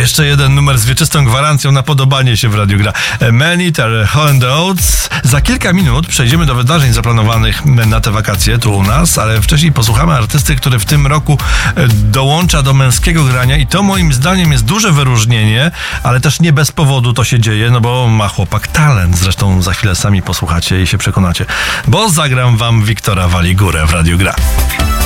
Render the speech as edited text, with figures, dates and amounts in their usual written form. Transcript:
jeszcze jeden numer z wieczystą gwarancją na podobanie się w Radiu Gra. Man-Eater, Holland Oates. Za kilka minut przejdziemy do wydarzeń zaplanowanych na te wakacje tu u nas, ale wcześniej posłuchamy artysty, który w tym roku dołącza do męskiego grania i to moim zdaniem jest duże wyróżnienie, ale też nie bez powodu to się dzieje, no bo ma chłopak talent. Zresztą za chwilę sami posłuchacie i się przekonacie, bo zagram wam Wiktora Waligurę w Radiu Gra.